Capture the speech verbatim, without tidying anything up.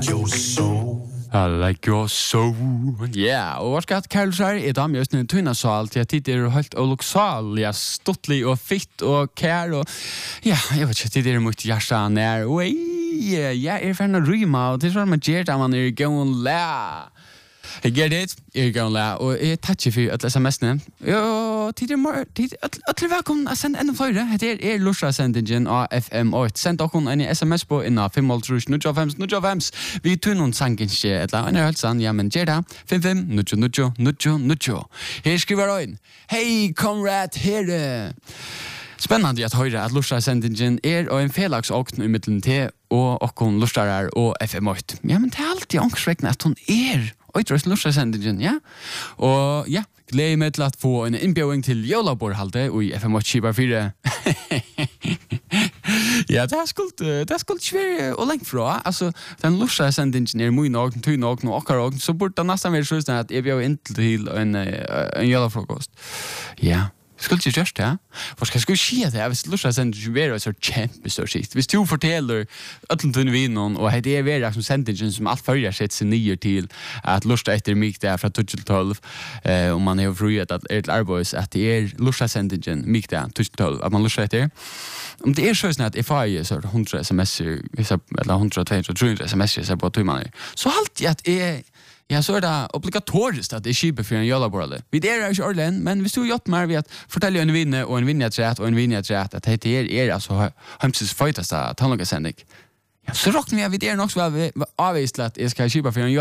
your soul. I like your soul. Yeah, og hva skal jeg Karl sier, er damer just nu tunna sal til at tid er helt oluksal, ja, stuttlig og fitt og kær og ja, jeg vet ikke, tid er mot hjertan er, og jeg er ferdig å ryma, og det er sånn man gjør da man er gønn læ. Jeg gjør det, jeg er gønn læ, og jeg tar ikke for alle sms'ene. Jo, tid er mor, tid, alle velkommen å sende enda flere. Det er er Lorsa-sendingen av F M åtte. Send dere en sms på innan fem null tre null fem null fem. Vi tog noen sangenskje, eller en er helt sann, ja, men gjør det. fem fem null null null null. Her skriver jeg inn. Hei, comrade, herre. Spennende at høyre at Lorsa-sendingen er og en felagsåkn i middelen til og okkon Lorsarar og F M åtte. Ja, men det er alltid ångsvekne at hun er og jeg tror Lorsa-sendingen, ja. Og ja, gleder meg til at få en innbjøring til Jolaborhalde og i F M åtte Kibar fire. Ja, det er skult, det er skult svære og lengt fra. Altså, den Lorsa-sendingen er mye nok, tøy nok, og okkar nok, så burde det nesten være sånn at jeg bjør inn til en, en Jolafrokost. Ja. Skulle ikke gjøre det, ja? For skal jeg skulle si det, hvis Lorsa sender ikke være så kjempestør sikt. Hvis du forteller øtlen til vinen, og det er være som sendingen som alt følger seg seg nye til at Lorsa etter myk det er fra tolv til tolv, eh, og man er jo fruet at er til arbeids, at det er Lorsa sendingen myk det er tolv til tolv, at man Lorsa etter. Om det er sånn at jeg får så hundre sms'er, eller hundre, to hundre, tre hundre sms'er, så på tøymaner, så alltid at jeg ja, så er det obligatorisk at det er kjipet for en jølaborale. Vi der er ikke ordentlig, men hvis du har gjort mer ved at fortelle en vinne og en vinnertrett og en vinnertrett at dette er, er altså hømses føyteste tannløkesending, ja, så råkner vi at vi der nok så avvist til at jeg skal kjipet for en